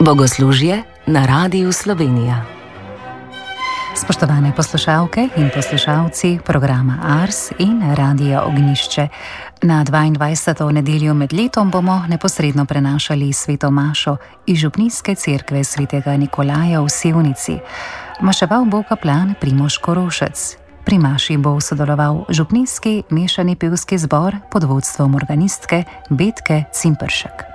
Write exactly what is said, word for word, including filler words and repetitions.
Bogoslužje na Radiu Slovenija. Spoštovane poslušalke in poslušalci programa Ars in Radia Ognjišče. Na dvaindvajseto nedeljo med letom bomo neposredno prenašali sveto mašo iz župnijske cerkve svetega Nikolaja v Sevnici. Maševal bo kaplan Primož Korošec. Pri maši bo sodeloval župnijski mešani pevski zbor pod vodstvom organistke Betke Cimpršek.